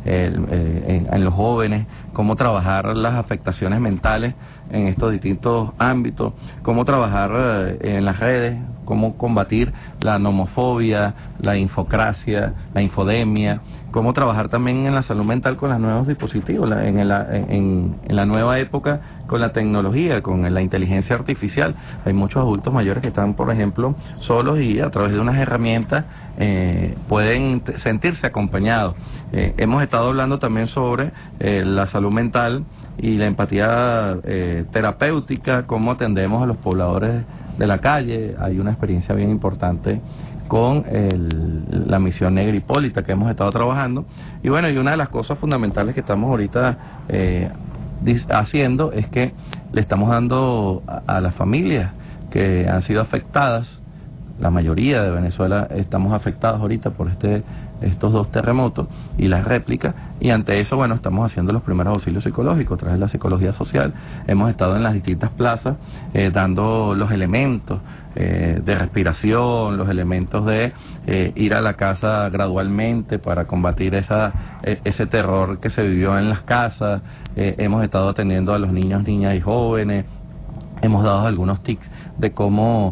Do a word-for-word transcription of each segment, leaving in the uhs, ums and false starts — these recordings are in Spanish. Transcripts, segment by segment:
el, eh, en, en los jóvenes, cómo trabajar las afectaciones mentales en estos distintos ámbitos, cómo trabajar eh, en las redes, cómo combatir la nomofobia, la infocracia, la infodemia, cómo trabajar también en la salud mental con los nuevos dispositivos, la, en, la, en, en la nueva época con la tecnología, con la inteligencia artificial. Hay muchos adultos mayores que están, por ejemplo, solos y a través de unas herramientas eh, pueden sentirse acompañados. Eh, hemos estado hablando también sobre eh, la salud mental y la empatía eh, terapéutica, cómo atendemos a los pobladores de la calle. Hay una experiencia bien importante con el, la misión Negra Hipólita que hemos estado trabajando, y bueno, y una de las cosas fundamentales que estamos ahorita eh, haciendo es que le estamos dando a, a las familias que han sido afectadas. La mayoría de Venezuela estamos afectados ahorita por este estos dos terremotos y las réplicas, y ante eso, bueno, estamos haciendo los primeros auxilios psicológicos a través de la psicología social. Hemos estado en las distintas plazas eh, dando los elementos eh, de respiración, los elementos de eh, ir a la casa gradualmente para combatir esa eh, ese terror que se vivió en las casas. Eh, hemos estado atendiendo a los niños, niñas y jóvenes. Hemos dado algunos tips de cómo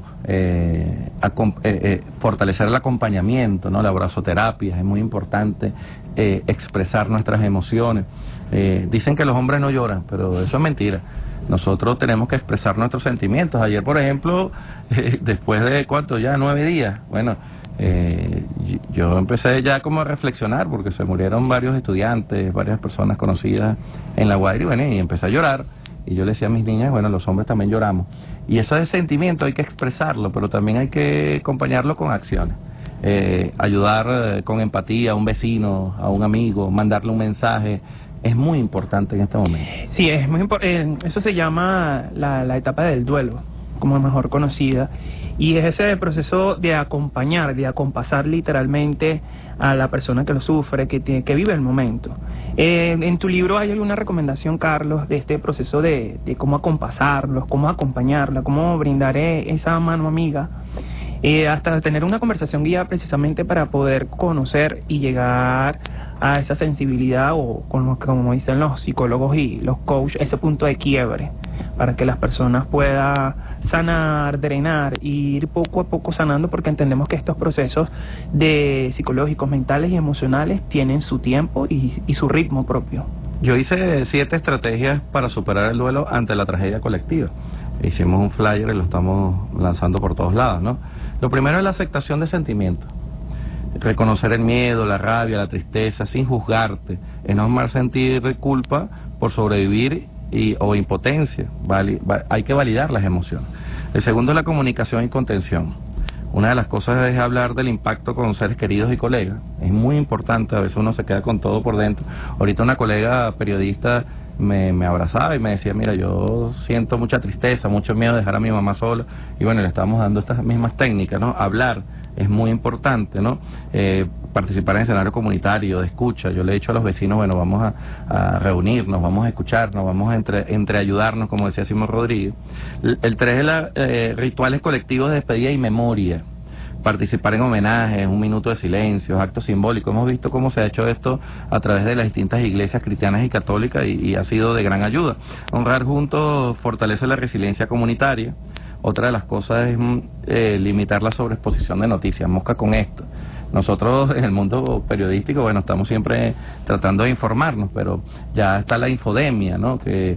eh, eh, eh, fortalecer el acompañamiento, ¿no? La abrazoterapia, es muy importante eh, expresar nuestras emociones. Eh, dicen que los hombres no lloran, pero eso es mentira. Nosotros tenemos que expresar nuestros sentimientos. Ayer, por ejemplo, eh, después de, ¿cuánto? Ya nueve días, bueno, eh, yo empecé ya como a reflexionar porque se murieron varios estudiantes, varias personas conocidas en La Guaira, y bueno, y empecé a llorar. Y yo le decía a mis niñas, bueno, los hombres también lloramos. Y ese sentimiento hay que expresarlo, pero también hay que acompañarlo con acciones. Eh, ayudar eh, con empatía a un vecino, a un amigo, mandarle un mensaje, es muy importante en este momento. Sí, es muy importante. Eso se llama la, la etapa del duelo, como mejor conocida, y es ese proceso de acompañar, de acompasar literalmente a la persona que lo sufre, que tiene, que vive el momento. Eh, en tu libro hay alguna recomendación, Carlos, de este proceso de, de cómo acompasarlos, cómo acompañarla, cómo brindar esa mano amiga, eh, hasta tener una conversación guiada precisamente para poder conocer y llegar a esa sensibilidad, o como, como dicen los psicólogos y los coaches, ese punto de quiebre, para que las personas puedan sanar, drenar y ir poco a poco sanando, porque entendemos que estos procesos de psicológicos, mentales y emocionales tienen su tiempo y, y su ritmo propio. Yo hice siete estrategias para superar el duelo ante la tragedia colectiva. Hicimos un flyer y lo estamos lanzando por todos lados, ¿no? Lo primero es la aceptación de sentimientos. Reconocer el miedo, la rabia, la tristeza, sin juzgarte. Es normal sentir culpa por sobrevivir y, o impotencia. Vale, va, hay que validar las emociones. El segundo es la comunicación y contención. Una de las cosas es hablar del impacto con seres queridos y colegas. Es muy importante, a veces uno se queda con todo por dentro. Ahorita una colega periodista me, me abrazaba y me decía, mira, yo siento mucha tristeza, mucho miedo de dejar a mi mamá sola. Y bueno, le estamos dando estas mismas técnicas, ¿no? Hablar es muy importante, ¿no? Eh, participar en escenario comunitario, de escucha. Yo le he dicho a los vecinos, bueno, vamos a, a reunirnos, vamos a escucharnos, vamos a entre, entre ayudarnos, como decía Simón Rodríguez. El, el tres es la, eh, rituales colectivos de despedida y memoria. Participar en homenajes, un minuto de silencio, actos simbólicos. Hemos visto cómo se ha hecho esto a través de las distintas iglesias cristianas y católicas, y, y ha sido de gran ayuda. Honrar juntos fortalece la resiliencia comunitaria. Otra de las cosas es eh, limitar la sobreexposición de noticias. Mosca con esto. Nosotros en el mundo periodístico, bueno, estamos siempre tratando de informarnos, pero ya está la infodemia, ¿no? Que,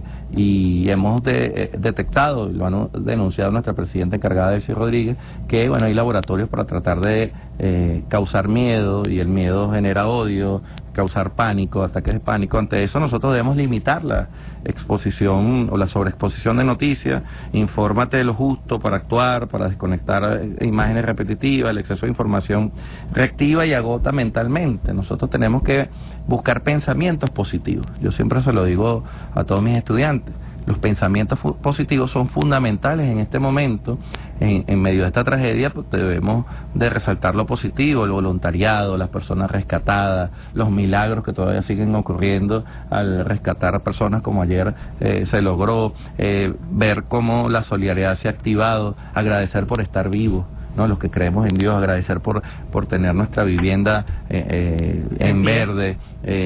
y hemos de, eh, detectado, y lo ha denunciado nuestra presidenta encargada, Delcy Rodríguez, que, bueno, hay laboratorios para tratar de eh, causar miedo, y el miedo genera odio, causar pánico, ataques de pánico. Ante eso nosotros debemos limitar la exposición o la sobreexposición de noticias. Infórmate de lo justo para actuar, para desconectar imágenes repetitivas. El exceso de información reactiva y agota mentalmente. Nosotros tenemos que buscar pensamientos positivos. Yo siempre se lo digo a todos mis estudiantes. Los pensamientos positivos son fundamentales en este momento. En, en medio de esta tragedia, pues debemos de resaltar lo positivo, el voluntariado, las personas rescatadas, los milagros que todavía siguen ocurriendo al rescatar a personas, como ayer eh, se logró, eh, ver cómo la solidaridad se ha activado, agradecer por estar vivos, ¿no? Los que creemos en Dios, agradecer por, por tener nuestra vivienda eh, eh, en verde, eh,